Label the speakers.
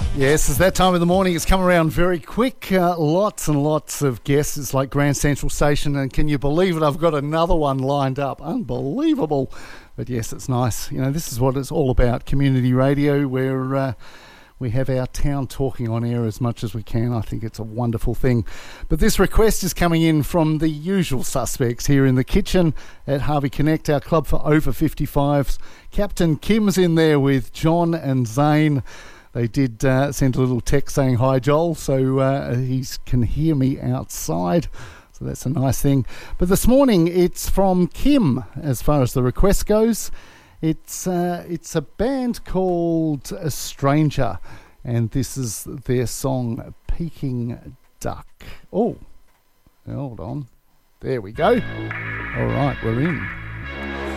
Speaker 1: Yes, it's that time of the morning. It's come around very quick. Lots and lots of guests. It's like Grand Central Station, and can you believe it? I've got another one lined up. Unbelievable. But yes, it's nice. You know, this is what it's all about. Community radio, where we have our town talking on air as much as we can. I think it's a wonderful thing. But this request is coming in from the usual suspects here in the kitchen at Harvey Connect, our club for over 55s. Captain Kim's in there with John and Zane. They did send a little text saying, "Hi, Joel," so he can hear me outside. So that's a nice thing. But this morning, it's from Kim, as far as the request goes. It's a band called A Stranger, and this is their song, Peking Duck. Oh, hold on. There we go. All right, we're in.